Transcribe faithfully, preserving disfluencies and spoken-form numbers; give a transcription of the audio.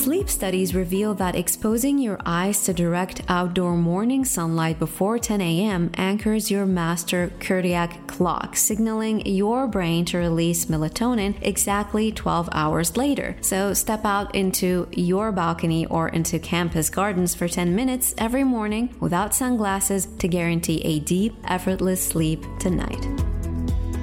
Sleep studies reveal that exposing your eyes to direct outdoor morning sunlight before ten a.m. anchors your master cardiac clock, signaling your brain to release melatonin exactly twelve hours later. So step out into your balcony or into campus gardens for ten minutes every morning without sunglasses to guarantee a deep, effortless sleep tonight.